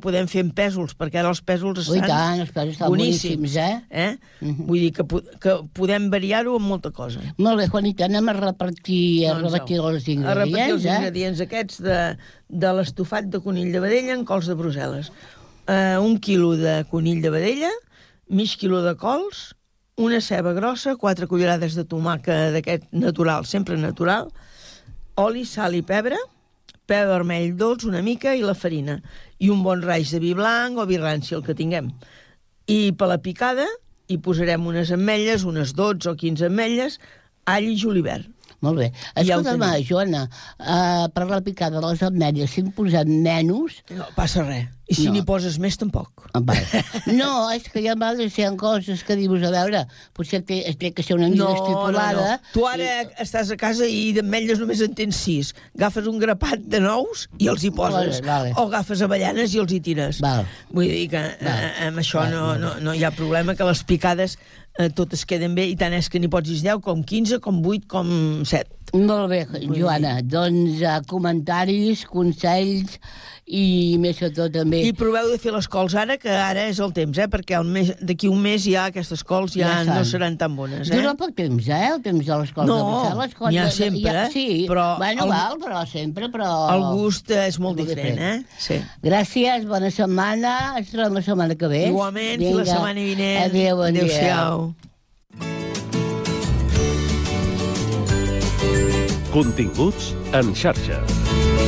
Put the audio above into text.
podem fer amb pèsols, perquè ara els pèsols Ui, estan tant, els pèsols estan boníssims, Vull dir que podem variar-ho amb molta cosa. Molt bé, Juanita, anem a repartir els ingredients, a repartir els ingredients aquests de l'estofat de conill de vedella en cols de Brussel·les. 1 quilo de conill de vedella, mig quilo de cols, una ceba grossa, 4 cullerades de tomàquet d'aquest natural, sempre natural, oli, sal i pebre, vermell dolç una mica i la farina, i un bon raig de vi blanc o vi ranci, el que tinguem. I per la picada hi posarem unes ametlles, unes 12 o 15 ametlles, all i julivert. Molt bé. Escolta'm, Joana, per la picada de les ametlles, si en posem menys... No passa res. I si n'hi poses més, tampoc. No, és que hi ha vegades coses que dius, a veure, potser té que ser una mida estipulada... No. Tu ara estàs a casa i d'ametlles només en tens 6. Agafes un grapat de nous i els hi poses. O agafes avellanes i els hi tires. Vull dir que amb això no hi ha problema, que les picades totes queden bé, i tant és que n'hi pots 10, com 15, com 8, com 7. Molt bé, Joana. Doncs comentaris, consells i més que tot també... I proveu de fer les cols ara, que ara és el temps, perquè d'aquí un mes ja aquestes cols ja no seran tan bones. Dura poc temps, el temps de les cols de Brussel·les. No, n'hi ha sempre, però... Bueno, però sempre, però... El gust és molt diferent, Sí. Gràcies, bona setmana, ens trobem la setmana que ve. Igualment, fins la setmana vinent. Adéu, bon dia. Adéu-siau. Continguts en xarxa.